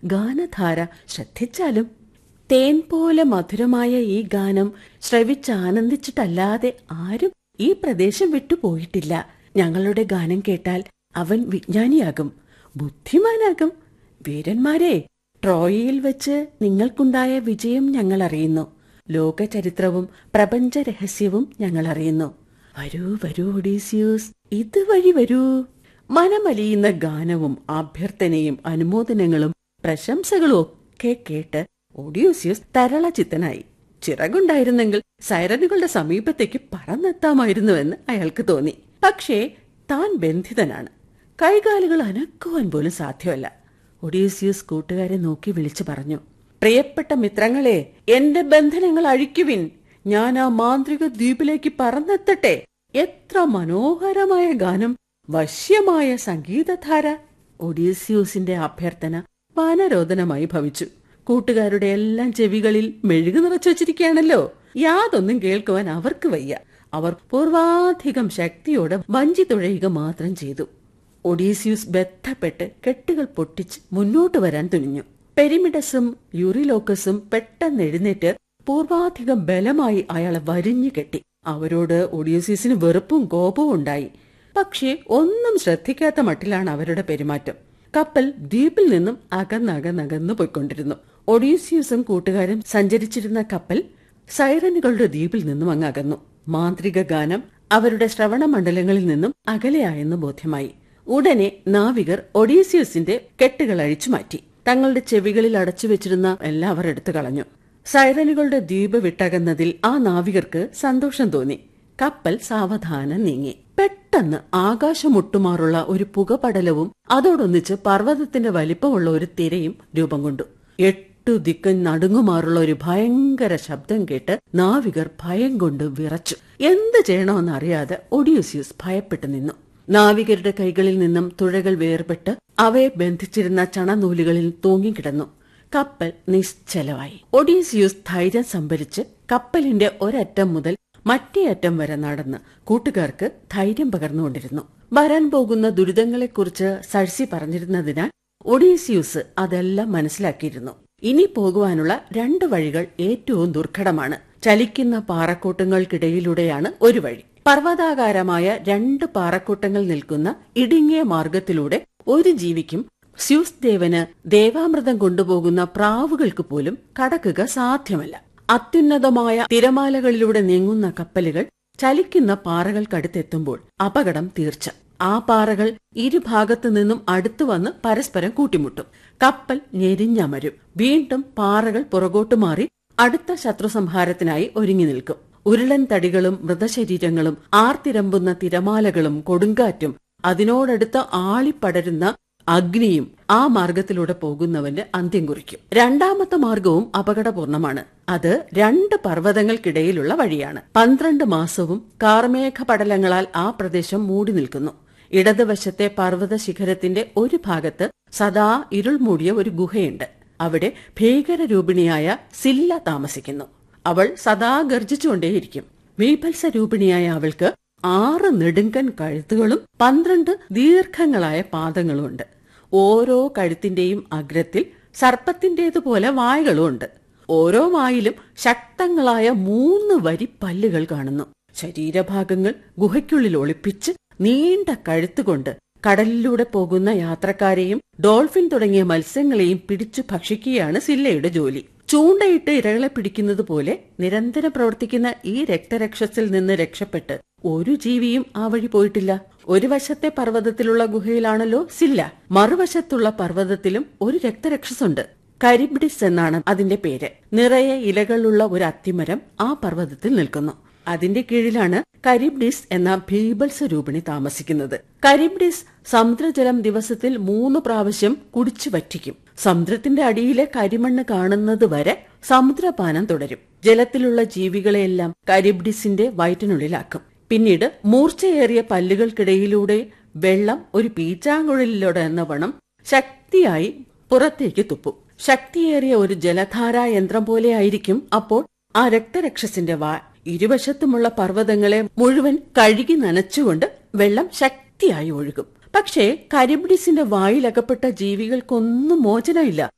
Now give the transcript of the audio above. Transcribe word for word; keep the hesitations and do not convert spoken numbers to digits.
ഗാനധാര ശ്രദ്ധിച്ചാലും. തേൻ പോലെ മധുരമായ ഈ ഗാനം ശ്രവിച്ചാനന്ദിച്ചിട്ടല്ലാതെ ആരും ഈ പ്രദേശം വിട്ടുപോയിട്ടില്ല. ഞങ്ങളുടെ ഗാനം കേട്ടാൽ അവൻ വിജ്ഞാനിയാകും, ബുദ്ധിമാനാകും. വീരന്മാരെ, ട്രോയയിൽ വെച്ച് നിങ്ങൾക്കുണ്ടായ വിജയം ഞങ്ങൾ അറിയുന്നു. ലോക ചരിത്രവും പ്രപഞ്ച രഹസ്യവും ഞങ്ങൾ അറിയുന്നു. വരൂ വരൂ ഒഡീസിയൂസ്, ഇതുവഴി വരൂ. മനമലിയുന്ന ഗാനവും അഭ്യർത്ഥനയും അനുമോദനങ്ങളും പ്രശംസകളും ഒക്കെ കേട്ട് ഒഡീസിയൂസ് തരളചിത്തനായി. ചിറകുണ്ടായിരുന്നെങ്കിൽ സൈറനുകളുടെ സമീപത്തേക്ക് പറന്നെത്താമായിരുന്നുവെന്ന് അയാൾക്ക് തോന്നി. പക്ഷേ താൻ ബന്ധിതനാണ്, കൈകാലുകൾ അനക്കുവാൻ പോലും സാധ്യമല്ല. ഒഡീസിയൂസ് കൂട്ടുകാരെ നോക്കി വിളിച്ചു പറഞ്ഞു, പ്രിയപ്പെട്ട മിത്രങ്ങളെ, എന്റെ ബന്ധനങ്ങൾ അഴിക്കുവിൻ. ഞാൻ ആ മാന്ത്രിക ദ്വീപിലേക്ക് പറന്നെത്തട്ടെ. എത്ര മനോഹരമായ ഗാനം, വശ്യമായ സംഗീതധാര. ഒഡീസിയൂസിന്റെ അഭ്യർത്ഥന വാനരോധനമായി ഭവിച്ചു. കൂട്ടുകാരുടെ എല്ലാം ചെവികളിൽ മെഴുകു നിറച്ചു വച്ചിരിക്കുകയാണല്ലോ. യാതൊന്നും കേൾക്കുവാൻ അവർക്ക് വയ്യ. അവർ പൂർവാധികം ശക്തിയോടെ വഞ്ചി തുഴയുക മാത്രം ചെയ്തു. ഒഡീസിയൂസ് ബന്ധപ്പെട്ട് കെട്ടുകൾ പൊട്ടിച്ച് മുന്നോട്ട് വരാൻ തുനിഞ്ഞു. പെരിമിഡസും യൂറിലോക്കസും പെട്ടെന്ന് എഴുന്നേറ്റ് പൂർവാധികം ബലമായി അയാളെ വരിഞ്ഞു കെട്ടി. അവരോട് ഒഡീസിയൂസിന് വെറുപ്പും കോപവും ഉണ്ടായി. പക്ഷേ ഒന്നും ശ്രദ്ധിക്കാത്ത മട്ടിലാണ് അവരുടെ പെരുമാറ്റം. കപ്പൽ ദ്വീപിൽ നിന്നും അകന്നകന്നകന്നു പോയിക്കൊണ്ടിരുന്നു. ഒഡീസിയൂസും കൂട്ടുകാരും സഞ്ചരിച്ചിരുന്ന കപ്പൽ സൈറനുകളുടെ ദ്വീപിൽ നിന്നും അങ്ങ് അകന്നു. മാന്ത്രിക ഗാനം അവരുടെ ശ്രവണ മണ്ഡലങ്ങളിൽ നിന്നും അകലെയായെന്ന് ബോധ്യമായി. ഉടനെ നാവികർ ഒഡീസിയൂസിന്റെ കെട്ടുകൾ അഴിച്ചു മാറ്റി. തങ്ങളുടെ ചെവികളിൽ അടച്ചുവെച്ചിരുന്ന എല്ലാം അവർ എടുത്തു കളഞ്ഞു. സൈറനുകളുടെ ദ്വീപ് വിട്ടകന്നതിൽ ആ നാവികർക്ക് സന്തോഷം തോന്നി. കപ്പൽ സാവധാനം നീങ്ങി. പെട്ടെന്ന് ആകാശമൊട്ടുമാറുള്ള ഒരു പുകപടലവും അതോടൊന്നിച്ച് പർവ്വതത്തിന്റെ വലിപ്പമുള്ള ഒരു തിരയും രൂപം കൊണ്ടു. എട്ടു ദിക്കൻ നടുങ്ങുമാറുള്ള ഒരു ഭയങ്കര ശബ്ദം കേട്ട് നാവികർ ഭയം കൊണ്ട് വിറച്ചു. എന്ത് ചെയ്യണമെന്ന് അറിയാതെ ഒഡീസിയൂസ് ഭയപ്പെട്ടു നിന്നു. നാവികരുടെ കൈകളിൽ നിന്നും തുഴകൾ വേർപെട്ട് അവയെ ബന്ധിച്ചിരുന്ന ചണനൂലുകളിൽ തൂങ്ങിക്കിടന്നു. കപ്പൽ നിശ്ചലമായി. ഒഡീസിയൂസ് ധൈര്യം സംഭരിച്ച് കപ്പലിന്റെ ഒരറ്റം മുതൽ മറ്റേ അറ്റം വരെ നടന്ന് കൂട്ടുകാർക്ക് ധൈര്യം പകർന്നുകൊണ്ടിരുന്നു. വരാൻ പോകുന്ന ദുരിതങ്ങളെക്കുറിച്ച് സഴ്സി പറഞ്ഞിരുന്നതിനാൽ ഒഡീസിയൂസ് അതെല്ലാം മനസ്സിലാക്കിയിരുന്നു. ഇനി പോകുവാനുള്ള രണ്ട് വഴികൾ ഏറ്റവും ദുർഘടമാണ്. ചലിക്കുന്ന പാറക്കൂട്ടങ്ങൾക്കിടയിലൂടെയാണ് ഒരു വഴി. പർവ്വതാകാരമായ രണ്ട് പാറക്കൂട്ടങ്ങൾ നിൽക്കുന്ന ഇടുങ്ങിയ മാർഗത്തിലൂടെ ഒരു ജീവിക്കും, സ്യൂസ് ദേവന് ദേവാമൃതം കൊണ്ടുപോകുന്ന പ്രാവുകൾക്ക് പോലും കടക്കുക സാധ്യമല്ല. അത്യുന്നതമായ തിരമാലകളിലൂടെ നീങ്ങുന്ന കപ്പലുകൾ ചലിക്കുന്ന പാറകൾക്കടുത്തെത്തുമ്പോൾ അപകടം തീർച്ച. ആ പാറകൾ ഇരുഭാഗത്തു നിന്നും അടുത്തു വന്ന് പരസ്പരം കൂട്ടിമുട്ടും. കപ്പൽ ഞെരിഞ്ഞമരും. വീണ്ടും പാറകൾ പുറകോട്ടു മാറി അടുത്ത ശത്രുസംഹാരത്തിനായി ഒരുങ്ങി നിൽക്കും. ഉരുളൻ തടികളും മൃതശരീരങ്ങളും ആർത്തിരമ്പുന്ന തിരമാലകളും കൊടുങ്കാറ്റും അതിനോടടുത്ത് ആളിപ്പടരുന്ന അഗ്നിയും ആ മാർഗത്തിലൂടെ പോകുന്നവന്റെ അന്ത്യം കുറിക്കും. രണ്ടാമത്തെ മാർഗവും അപകടപൂർണമാണ്. അത് രണ്ട് പർവ്വതങ്ങൾക്കിടയിലുള്ള വഴിയാണ്. പന്ത്രണ്ട് മാസവും കാർമേഘ പടലങ്ങളാൽ ആ പ്രദേശം മൂടി നിൽക്കുന്നു. ഇടതുവശത്തെ പർവ്വത ശിഖരത്തിന്റെ ഒരു ഭാഗത്ത് സദാ ഇരുൾ മൂടിയ ഒരു ഗുഹയുണ്ട്. അവിടെ ഭീകരരൂപിണിയായ സില്ല താമസിക്കുന്നു. അവൾ സദാ ഗർജിച്ചുകൊണ്ടേയിരിക്കും. വീഭത്സരൂപിണിയായ അവൾക്ക് ആറ് നെടുങ്കൻ കഴുത്തുകളും പന്ത്രണ്ട് ദീർഘങ്ങളായ പാദങ്ങളും ഉണ്ട്. ഓരോ കഴുത്തിന്റെയും അഗ്രത്തിൽ സർപ്പത്തിന്റേതുപോലെ വായകളും ഉണ്ട്. ഓരോ വായിലും ശക്തങ്ങളായ മൂന്ന് വരി പല്ലുകൾ കാണുന്നു. ശരീരഭാഗങ്ങൾ ഗുഹയ്ക്കുള്ളിൽ ഒളിപ്പിച്ച് നീണ്ട കഴുത്തുകൊണ്ട് കടലിലൂടെ പോകുന്ന യാത്രക്കാരെയും ഡോൾഫിൻ തുടങ്ങിയ മത്സ്യങ്ങളെയും പിടിച്ചു ഭക്ഷിക്കുകയാണ് സില്ലയുടെ ജോലി. ചൂണ്ടയിട്ട് ഇരകളെ പിടിക്കുന്നത് പോലെ നിരന്തരം പ്രവർത്തിക്കുന്ന ഈ രക്തരക്ഷസിൽ നിന്ന് രക്ഷപ്പെട്ട് ഒരു ജീവിയും ആ വഴി പോയിട്ടില്ല. ഒരു വശത്തെ പർവ്വതത്തിലുള്ള ഗുഹയിലാണല്ലോ സില്ല, മറുവശത്തുള്ള പർവ്വതത്തിലും ഒരു രക്തരക്ഷസുണ്ട്. കരിബ്ഡിസ് എന്നാണ് അതിന്റെ പേര്. നിറയെ ഇലകളുള്ള ഒരു അത്തിമരം ആ പർവ്വതത്തിൽ നിൽക്കുന്നു. അതിന്റെ കീഴിലാണ് കരിബ്ഡിസ് എന്ന ഭീബത്സരൂപിണി താമസിക്കുന്നത്. കരിബ്ഡിസ് സമുദ്രജലം ദിവസത്തിൽ മൂന്ന് പ്രാവശ്യം കുടിച്ചു വറ്റിക്കും. സമുദ്രത്തിന്റെ അടിയിലെ കരിമണ്ണ് കാണുന്നത് വരെ സമുദ്രപാനം തുടരും. ജലത്തിലുള്ള ജീവികളെയെല്ലാം കരിബ്ഡിസിന്റെ വയറ്റിനുള്ളിലാക്കും. പിന്നീട് മൂർച്ചയേറിയ പല്ലുകൾക്കിടയിലൂടെ വെള്ളം ഒരു പീച്ചാങ്കുഴലിലൂടെ എന്ന വണ്ണം ശക്തിയായി പുറത്തേക്ക് തുപ്പും. ശക്തിയേറിയ ഒരു ജലധാരാ യന്ത്രം പോലെയായിരിക്കും അപ്പോൾ ആ രക്തരക്ഷസിന്റെ വാ. ഇരുവശത്തുമുള്ള പർവ്വതങ്ങളെ മുഴുവൻ കഴുകി നനച്ചുകൊണ്ട് വെള്ളം ശക്തിയായി ഒഴുകും. പക്ഷേ കരിബ്ഡിസിന്റെ വായിലകപ്പെട്ട ജീവികൾക്കൊന്നും മോചനമില്ല.